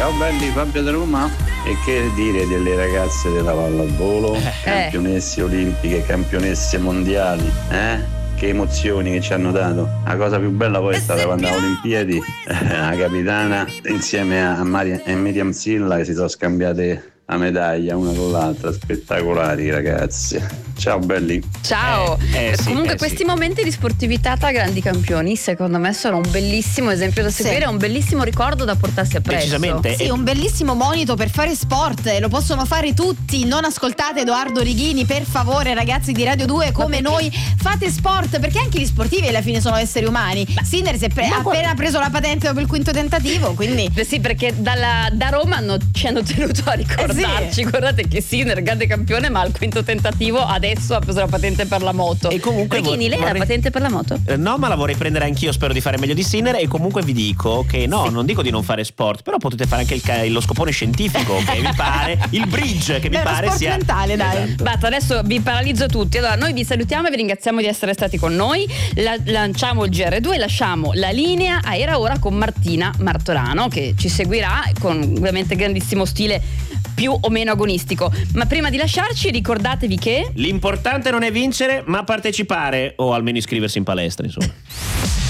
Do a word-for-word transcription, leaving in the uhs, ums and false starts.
Ciao belli, Fabio da Roma. E che dire delle ragazze della pallavolo, Eh. campionesse olimpiche, campionesse mondiali, eh? Che emozioni che ci hanno dato. La cosa più bella poi è stata quando alle Olimpiadi eh, la capitana insieme a, Mari- a Miriam Silla che si sono scambiate la medaglia una con l'altra. Spettacolari ragazzi. Ciao belli. Ciao. Eh, eh, sì, Comunque eh, questi sì. momenti di sportività tra grandi campioni secondo me sono un bellissimo esempio da seguire, Sì. un bellissimo ricordo da portarsi appresso. Decisamente. Sì, E- un bellissimo monito per fare sport, lo possono fare tutti. Non ascoltate Edoardo Righini, per favore, ragazzi di Radio due, come noi, fate sport, perché anche gli sportivi alla fine sono esseri umani. Sinner si è pre- ha appena preso la patente dopo il quinto tentativo, quindi Eh sì, perché dalla, da Roma hanno- ci hanno tenuto a ricordarci. Guardate che Sinner, grande campione, ma al quinto tentativo adesso ha preso la patente per la moto. E comunque Righini, vor- lei ha la vorrei- patente per la moto? Eh, No, ma la vorrei prendere anch'io, spero di fare meglio di Sinner. E comunque vi dico che no, non dico di non fare sport, però potete fare anche il ca- lo scopone scientifico che mi pare, il bridge che mi è uno pare sport sia mentale, dai. Esatto. Basta, adesso vi paralizzo tutti. Allora, noi vi salutiamo e vi ringraziamo di essere stati con noi. La- lanciamo il G R due, lasciamo la linea a Era Ora con Martina Martorano, che ci seguirà con ovviamente grandissimo stile più o meno agonistico. Ma prima di lasciarci, ricordatevi che L'importante non è vincere, ma partecipare, o almeno iscriversi in palestra, insomma.